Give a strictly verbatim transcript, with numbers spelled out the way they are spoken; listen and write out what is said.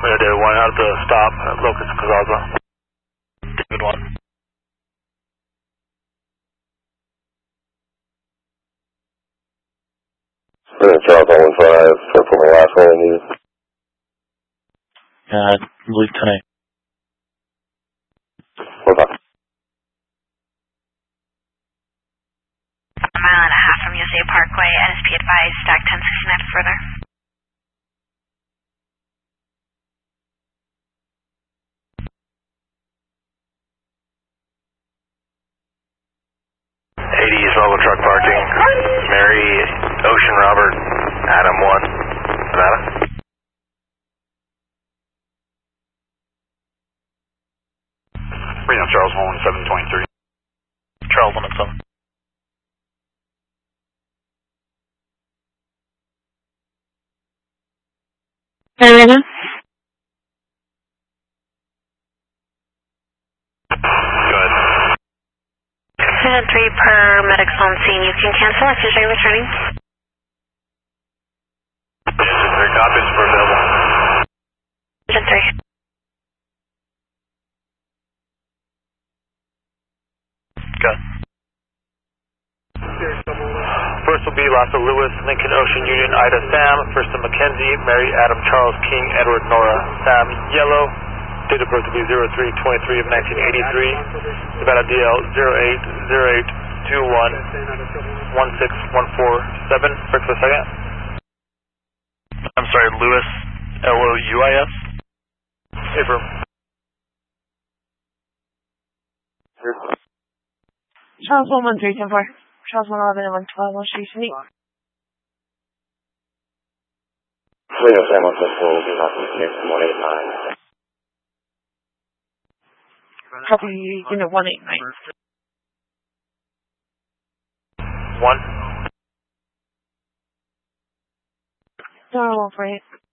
We're David one out of the stop at Locust Cazaza. David one. We're Charles one one five for my last one I needed. Yeah, I believe tonight. Okay. A mile and a half from U S A Parkway, N S P advised, stack ten sixty-nine further. eighty level truck parking. Mary, Ocean Robert, Adam one, Nevada. Reno Charles one one seven twenty-three. Charles one and seven. Hey, Reno. Go ahead. Vision three per medics on scene. You can cancel if you're returning. Vision three copies for available. Vision three. Go ahead. First will be Lassa Lewis, Lincoln Ocean Union, Ida Sam. First to Mackenzie, Mary Adam Charles King, Edward Nora Sam Yellow. Date of birth will be zero three twenty-three of nineteen eighty-three. Nevada D L zero eight zero eight two one one six one four seven. Break for a second. I'm sorry, Lewis, L O U I S? Affirm. Charles one one three ten four. Charles one eleven and one twelve on Street Meet. Reno Sam one six four will be off the next one eight nine. Copy unit one eight nine. One. No, one four eight.